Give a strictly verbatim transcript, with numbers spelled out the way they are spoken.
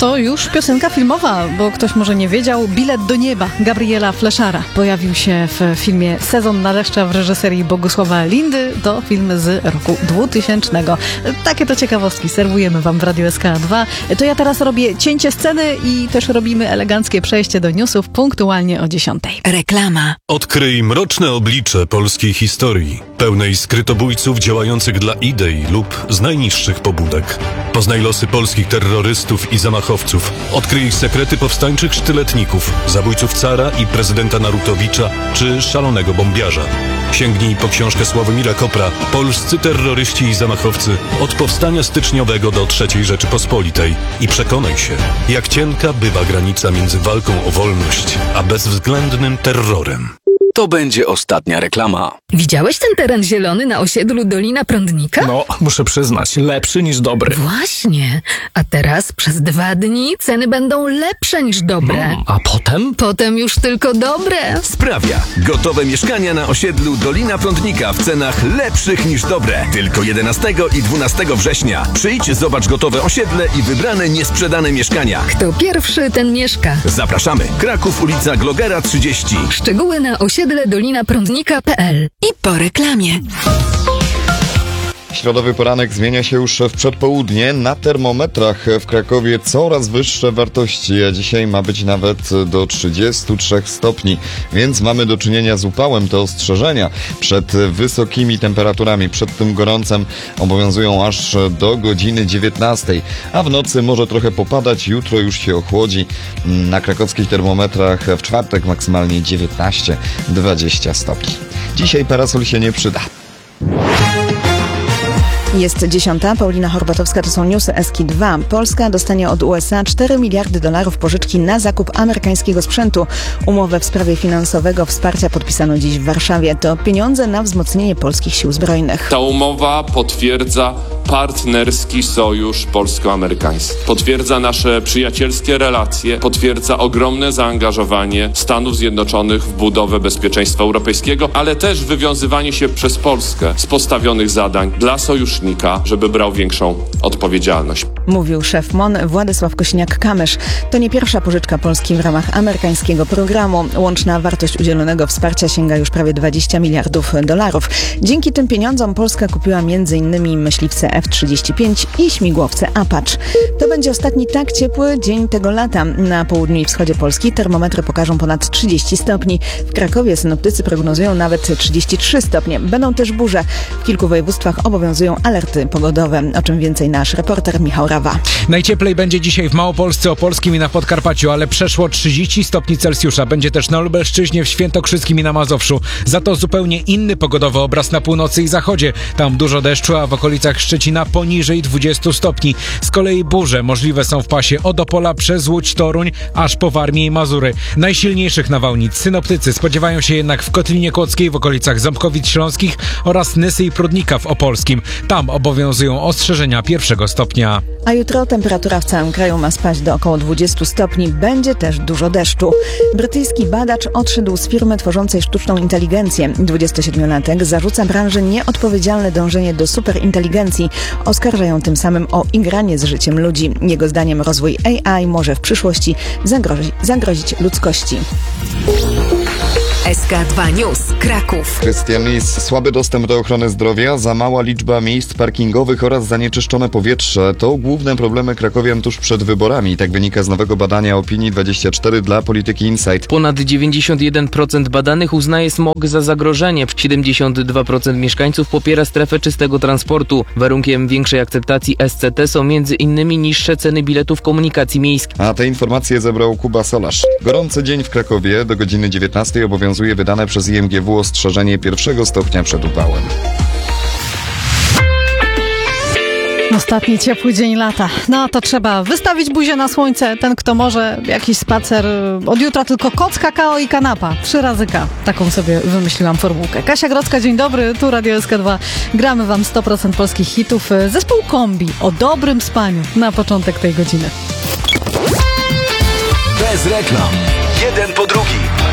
to już piosenka filmowa, bo ktoś może nie wiedział. Bilet do nieba Gabriela Fleszara pojawił się w filmie Sezon na deszcze w reżyserii Bogusława Lindy. To film z roku dwutysięcznego. Takie to ciekawostki serwujemy wam w Radiu S K dwa. To ja teraz robię cięcie sceny i też robimy eleganckie przejście do newsów punktualnie o dziesiątej. Reklama. Odkryj mroczne oblicze polskiej historii, pełnej skrytobójców działających dla idei lub z najniższych pobudek. Poznaj losy polskich terrorystów i zamachowców. Odkryj sekrety powstańczych sztyletników, zabójców cara i prezydenta Narutowicza czy szalonego bombiarza. Sięgnij po książkę Sławomira Kopra Polscy terroryści i zamachowcy od powstania styczniowego do trzeciej Rzeczypospolitej i przekonaj się, jak cienka bywa granica między walką o wolność a bezwzględnym terrorem. To będzie ostatnia reklama. Widziałeś ten teren zielony na osiedlu Dolina Prądnika? No, muszę przyznać, lepszy niż dobry. Właśnie. A teraz przez dwa dni ceny będą lepsze niż dobre. No, a potem? Potem już tylko dobre. Sprawia. Gotowe mieszkania na osiedlu Dolina Prądnika w cenach lepszych niż dobre. Tylko jedenastego i dwunastego września. Przyjdź, zobacz gotowe osiedle i wybrane niesprzedane mieszkania. Kto pierwszy, ten mieszka. Zapraszamy. Kraków, ulica Glogera trzydzieści. Szczegóły na osiedle dolina prądnika kropka p l. I po reklamie. Środowy poranek zmienia się już w przedpołudnie. Na termometrach w Krakowie coraz wyższe wartości, a dzisiaj ma być nawet do trzydziestu trzech stopni, więc mamy do czynienia z upałem. Te ostrzeżenia przed wysokimi temperaturami, przed tym gorącem obowiązują aż do godziny dziewiętnastej, a w nocy może trochę popadać, jutro już się ochłodzi. Na krakowskich termometrach w czwartek maksymalnie dziewiętnaście dwadzieścia stopni. Dzisiaj parasol się nie przyda. Jest dziesiąta. Paulina Horbatowska, to są newsy S K dwa. Polska dostanie od U S A cztery miliardy dolarów pożyczki na zakup amerykańskiego sprzętu. Umowę w sprawie finansowego wsparcia podpisano dziś w Warszawie. To pieniądze na wzmocnienie polskich sił zbrojnych. Ta umowa potwierdza partnerski sojusz polsko-amerykański. Potwierdza nasze przyjacielskie relacje, potwierdza ogromne zaangażowanie Stanów Zjednoczonych w budowę bezpieczeństwa europejskiego, ale też wywiązywanie się przez Polskę z postawionych zadań dla sojusznika, żeby brał większą odpowiedzialność. Mówił szef M O N Władysław Kosiniak-Kamysz. To nie pierwsza pożyczka Polski w ramach amerykańskiego programu. Łączna wartość udzielonego wsparcia sięga już prawie dwadzieścia miliardów dolarów. Dzięki tym pieniądzom Polska kupiła między innymi myśliwce F trzydzieści pięć i śmigłowce Apache. To będzie ostatni tak ciepły dzień tego lata. Na południu i wschodzie Polski termometry pokażą ponad trzydzieści stopni. W Krakowie synoptycy prognozują nawet trzydzieści trzy stopnie. Będą też burze. W kilku województwach obowiązują alerty pogodowe. O czym więcej nasz reporter Michał Rawa. Najcieplej będzie dzisiaj w Małopolsce, Opolskim i na Podkarpaciu, ale przeszło trzydzieści stopni Celsjusza. Będzie też na Lubelszczyźnie, w Świętokrzyskim i na Mazowszu. Za to zupełnie inny pogodowy obraz na północy i zachodzie. Tam dużo deszczu, a w okolicach Szczecina poniżej dwudziestu stopni. Z kolei burze możliwe są w pasie od Opola przez Łódź, Toruń, aż po Warmię i Mazury. Najsilniejszych nawałnic synoptycy spodziewają się jednak w Kotlinie Kłodzkiej, w okolicach Ząbkowic Śląskich oraz Nysy i Prudnika w Opolskim. Tam obowiązują ostrzeżenia pierwszego stopnia. A jutro temperatura w całym kraju ma spaść do około dwudziestu stopni. Będzie też dużo deszczu. Brytyjski badacz odszedł z firmy tworzącej sztuczną inteligencję. dwudziestosiedmiolatek zarzuca branży nieodpowiedzialne dążenie do superinteligencji. Oskarżają tym samym o igranie z życiem ludzi. Jego zdaniem rozwój A I może w przyszłości zagrozi, zagrozić ludzkości. S K dwa News, Kraków. Krystian Lis. Słaby dostęp do ochrony zdrowia, za mała liczba miejsc parkingowych oraz zanieczyszczone powietrze to główne problemy krakowian tuż przed wyborami. Tak wynika z nowego badania Opinii dwadzieścia cztery dla Polityki Insight. Ponad dziewięćdziesiąt jeden procent badanych uznaje smog za zagrożenie. siedemdziesiąt dwa procent mieszkańców popiera strefę czystego transportu. Warunkiem większej akceptacji S C T są między innymi niższe ceny biletów komunikacji miejskiej. A te informacje zebrał Kuba Solarz. Gorący dzień w Krakowie. Do godziny dziewiętnastej obowiązuje wydane przez I M G W ostrzeżenie pierwszego stopnia przed upałem. Ostatni ciepły dzień lata. No to trzeba wystawić buzię na słońce. Ten, kto może, jakiś spacer. Od jutra tylko koc, kakao i kanapa. Trzy razy K. Taką sobie wymyśliłam formułkę. Kasia Grodzka, dzień dobry. Tu Radio S K dwa. Gramy wam sto procent polskich hitów. Zespół Kombi o dobrym spaniu na początek tej godziny. Bez reklam. Jeden po drugim.